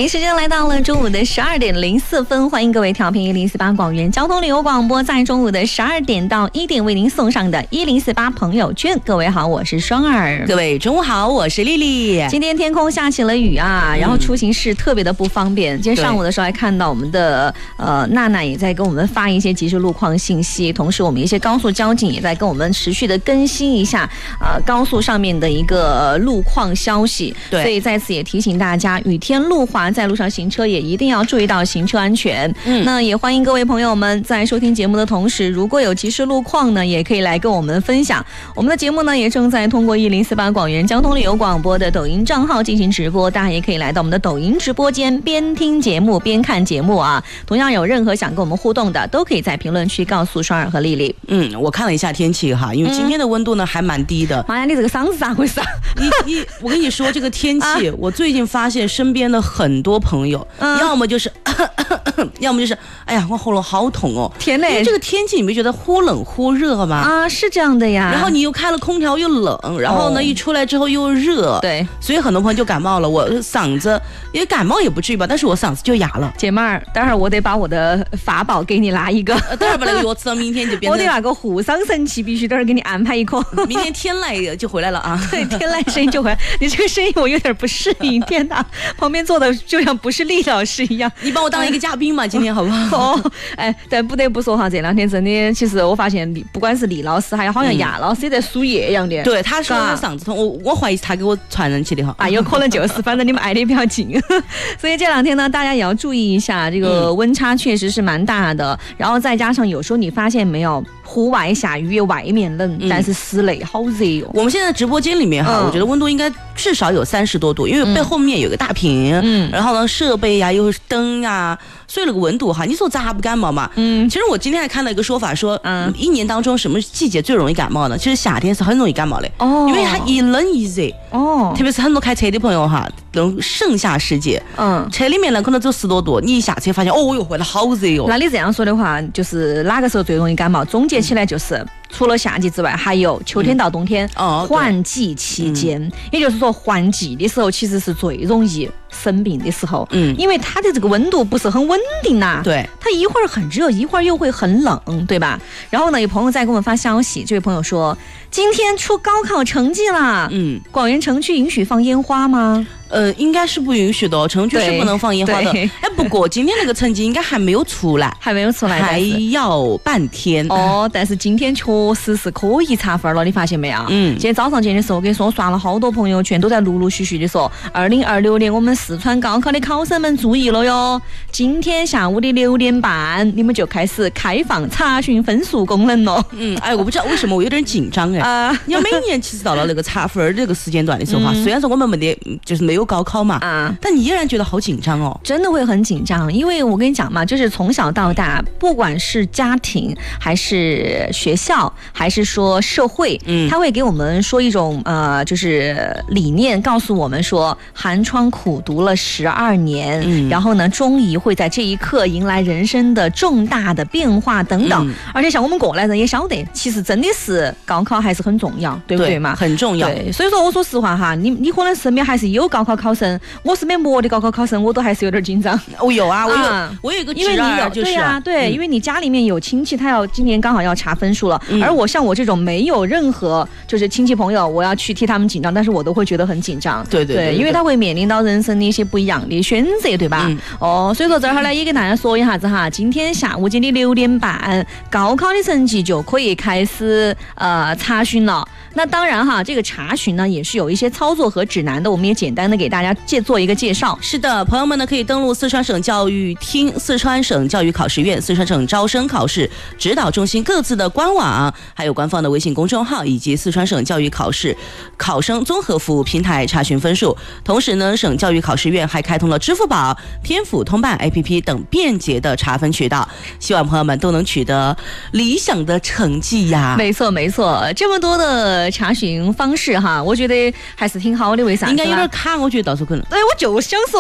时间来到了中午的12点04分，欢迎各位调频1048广元交通旅游广播，在中午的12点到1点为您送上的1048朋友圈。各位好，我是双儿。 各位中午好，我是丽丽。 今天天空下起了雨啊，然后出行是特别的不方便。今天上午的时候还看到我们的娜娜也在跟我们发一些即时路况信息，同时我们一些高速交警也在跟我们持续的更新一下高速上面的一个路况消息。对，所以在此也提醒大家，雨天路滑，在路上行车也一定要注意到行车安全。那也欢迎各位朋友们在收听节目的同时，如果有即时路况呢，也可以来跟我们分享。我们的节目呢也正在通过1048广元交通旅游广播的抖音账号进行直播，大家也可以来到我们的抖音直播间边听节目边看节目啊。同样有任何想跟我们互动的，都可以在评论区告诉双儿和丽丽。 我看了一下天气哈，因为今天的温度呢还蛮低的。 妈呀，你这个嗓子咋回事？ 我跟你说这个天气，我最近发现身边的很多朋友，要么就是要么就是哎呀我喉咙好痛哦。 天嘞， 这个天气你没觉得忽冷忽热吗？ 啊，是这样的呀。 然后你又开了空调又冷，然后呢一出来之后又热， 对， 所以很多朋友就感冒了。我嗓子也感冒也不至于吧，但是我嗓子就哑了。 姐妹儿，待会儿我得把我的法宝给你拿一个， 待会儿把那个药吃到明天就变成。 我得那个护伤神器必须待会儿给你安排一颗。 明天天籁就回来了啊！ 对，天籁声音就回来。你这个声音我有点不适应，天哪！旁边坐的就像不是厉老师一样。 你把我当一个嘉宾嘛，今天好不好？ 哦，哎，但不得不说哈，这两天真的，其实我发现不管是李老师，还有好像亚老师也在输液一样的。 对，他说我嗓子痛，我怀疑是他给我传染起的哈。 啊，有可能就是，反正你们挨得比较近。所以这两天呢，大家也要注意一下，这个温差确实是蛮大的。然后再加上有时候你发现没有，户外下雨，外面冷，但是室内好热哦。 我们现在直播间里面哈，我觉得温度应该至少有30多度，因为背后面有个大屏，然后呢设备呀又是灯呀，所以那个温度哈，你说咋不感冒嘛？其实我今天还看到一个说法说，一年当中什么季节最容易感冒呢？其实夏天是很容易感冒的，因为它一冷一热，特别是很多开车的朋友哈，那种盛夏时节，车里面呢可能只有10多度，你一下车发现哦哟，回来好热哦。 那你这样说的话，就是哪个时候最容易感冒？总结起来就是除了夏季之外，还有秋天到冬天换季期间，也就是说换季的时候其实是最容易生病的时候，因为它的这个温度不是很稳定呐， 对， 它一会儿很热，一会儿又会很冷，对吧？然后呢，有朋友在给我们发消息，这位朋友说今天出高考成绩啦，广元城区允许放烟花吗？ 应该是不允许的，城区是不能放烟花的。哎，不过今天那个成绩应该还没有出来， 还还要半天哦。但是今天确实是可以查分了，你发现没有？今天早上见的时候，我跟你说，我刷了好多朋友圈，都在陆陆续续的说，2026年我们四川高考的考生们注意了哟，今天下午的6点半，你们就开始开放查询分数功能了。 哎，我不知道为什么我有点紧张哎。你要每年其实到了那个查分的这个时间段的时候哈，虽然说我们没有高考嘛，但你依然觉得好紧张哦， 真的会很紧张，因为我跟你讲嘛，就是从小到大，不管是家庭还是学校，还是说社会，他会给我们说一种就是理念，告诉我们说寒窗苦读了12年，然后呢，终于会在这一刻迎来人生的重大的变化等等。而且像我们过来人也晓得，其实真的是高考还是很重要，对不对嘛？ 很重要。 对，所以说我说实话哈，你可能身边还是有高考考生，我身边没的高考考生，我都还是有点紧张。 我有啊，我有一个侄儿，就是对，因为你家里面有亲戚，他今年刚好要查分数了，而我像我这种没有任何就是亲戚朋友，我要去替他们紧张，但是我都会觉得很紧张。对，因为他会面临到人生的一些不一样的选择，对吧？所以说这儿呢也给大家说一下子哈，今天下午的6点半，高考的成绩就可以开始查询了。那当然哈，这个查询呢也是有一些操作和指南的，我们也简单的给大家做一个介绍。 是的，朋友们呢可以登录四川省教育厅、四川省教育考试院、四川省招生考试指导中心各自的官网，还有官方的微信公众号，以及四川省教育考试考生综合服务平台查询分数。同时呢，省教育考试院还开通了支付宝、天府通办 APP 等便捷的查分渠道，希望朋友们都能取得理想的成绩呀。 没错，这么多的查询方式哈，我觉得还是挺好的，为啥？ 应该有点卡，我觉得到时候可能。 对，我就想说。